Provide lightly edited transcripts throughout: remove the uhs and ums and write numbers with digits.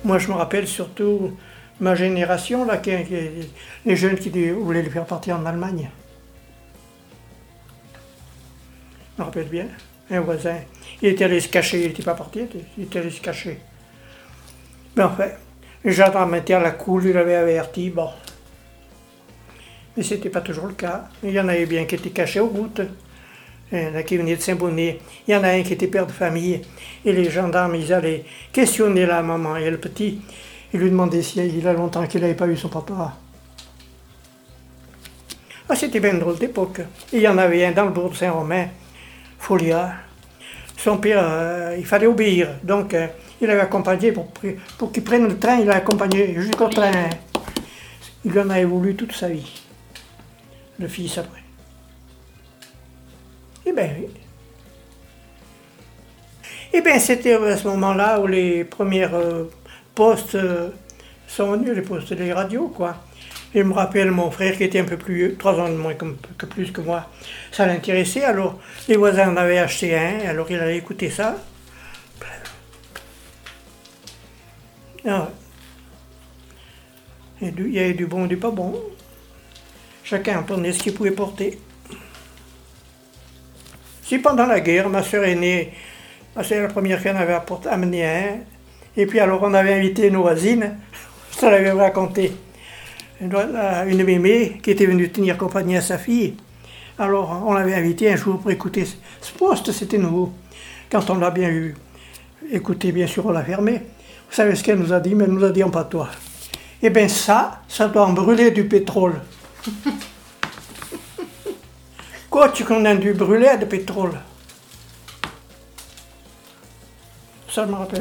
Moi, je me rappelle surtout ma génération, là, les jeunes qui voulaient les faire partir en Allemagne. Je me rappelle bien, un voisin. Il était allé se cacher, il n'était pas parti, il était allé se cacher. Mais enfin, les gendarmes étaient à la cour, il avait averti, bon. Mais ce n'était pas toujours le cas. Il y en avait bien qui étaient cachés aux routes. Il y en a qui venaient de Saint-Bonnet. Il y en a un qui était père de famille. Et les gendarmes, ils allaient questionner la maman. Et le petit, il lui demandait s'il a longtemps qu'il n'avait pas vu son papa. Ah, c'était bien drôle d'époque. Il y en avait un dans le bourg de Saint-Romain, Folia. Son père, il fallait obéir. Donc, il avait accompagné pour qu'il prenne le train. Il l'a accompagné jusqu'au train. Il en avait voulu toute sa vie. Le fils après. Eh bien, oui. Eh bien, c'était à ce moment-là où les premières postes sont venus, les postes des radios, quoi. Et je me rappelle mon frère qui était un peu plus vieux, 3 ans de moins que plus que moi. Ça l'intéressait, alors les voisins en avaient acheté un, alors il allait écouter ça. Ah, ouais. Il y avait du bon et du pas bon. Chacun prenait ce qu'il pouvait porter. Si pendant la guerre, ma soeur aînée, c'est la première qui en avait amené un, et puis alors on avait invité nos voisines, ça l'avait raconté, une mémé qui était venue tenir compagnie à sa fille. Alors on l'avait invité un jour pour écouter ce poste, c'était nouveau. Quand on l'a bien eu, écouté, bien sûr on l'a fermé. Vous savez ce qu'elle nous a dit, mais elle nous a dit en patois. Eh bien ça doit en brûler du pétrole. Quoi, tu connais du brûler de pétrole? Ça je me rappelle.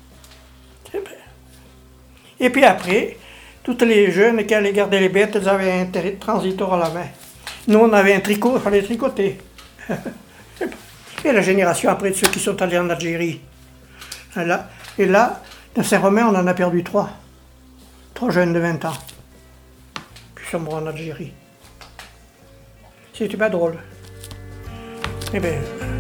Et puis après, toutes les jeunes qui allaient garder les bêtes, elles avaient un transitor à la main. Nous, on avait un tricot, il fallait tricoter. Et la génération après de ceux qui sont allés en Algérie. Et là, dans Saint-Romain, on en a perdu 3. 3 jeunes de 20 ans. Puis ils sont morts en Algérie. C'était pas drôle. Eh bien,